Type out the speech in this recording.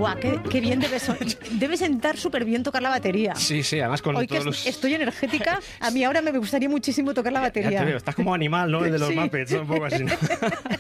Buah, qué bien debe sentar súper bien tocar la batería. Sí, además con Hoy todos que los... estoy energética, a mí ahora me gustaría muchísimo tocar la batería. Ya te veo, estás como animal, ¿no? El de los Sí. Muppets, ¿no? Un poco así, ¿no?